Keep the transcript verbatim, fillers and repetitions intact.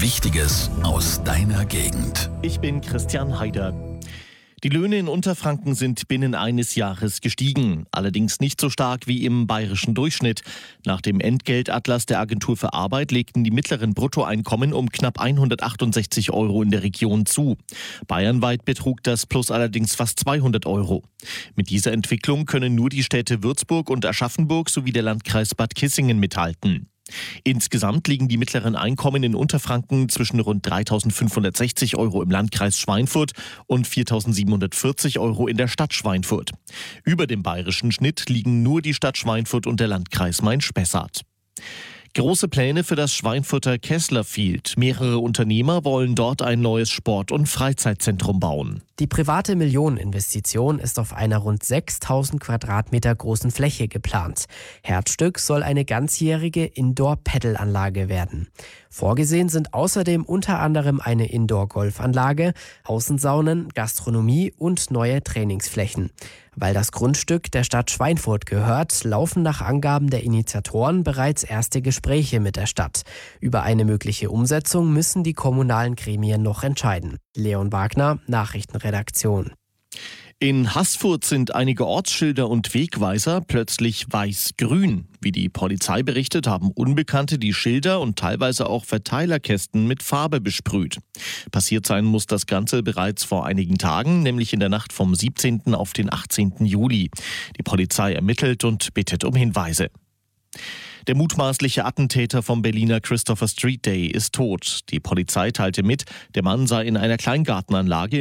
Wichtiges aus deiner Gegend. Ich bin Christian Haider. Die Löhne in Unterfranken sind binnen eines Jahres gestiegen, allerdings nicht so stark wie im bayerischen Durchschnitt. Nach dem Entgeltatlas der Agentur für Arbeit legten die mittleren Bruttoeinkommen um knapp hundertachtundsechzig Euro in der Region zu. Bayernweit betrug das Plus allerdings fast zweihundert Euro. Mit dieser Entwicklung können nur die Städte Würzburg und Aschaffenburg sowie der Landkreis Bad Kissingen mithalten. Insgesamt liegen die mittleren Einkommen in Unterfranken zwischen rund dreitausendfünfhundertsechzig Euro im Landkreis Schweinfurt und viertausendsiebenhundertvierzig Euro in der Stadt Schweinfurt. Über dem bayerischen Schnitt liegen nur die Stadt Schweinfurt und der Landkreis Main-Spessart. Große Pläne für das Schweinfurter Kessler-Field. Mehrere Unternehmer wollen dort ein neues Sport- und Freizeitzentrum bauen. Die private Millioneninvestition ist auf einer rund sechstausend Quadratmeter großen Fläche geplant. Herzstück soll eine ganzjährige Indoor-Paddle-Anlage werden. Vorgesehen sind außerdem unter anderem eine Indoor-Golfanlage, Außensaunen, Gastronomie und neue Trainingsflächen. Weil das Grundstück der Stadt Schweinfurt gehört, laufen nach Angaben der Initiatoren bereits erste Gespräche mit der Stadt. Über eine mögliche Umsetzung müssen die kommunalen Gremien noch entscheiden. Leon Wagner, Nachrichtenredaktion. In Haßfurt sind einige Ortsschilder und Wegweiser plötzlich weiß-grün. Wie die Polizei berichtet, haben Unbekannte die Schilder und teilweise auch Verteilerkästen mit Farbe besprüht. Passiert sein muss das Ganze bereits vor einigen Tagen, nämlich in der Nacht vom siebzehnten auf den achtzehnten Juli. Die Polizei ermittelt und bittet um Hinweise. Der mutmaßliche Attentäter vom Berliner Christopher Street Day ist tot. Die Polizei teilte mit, der Mann sei in einer Kleingartenanlage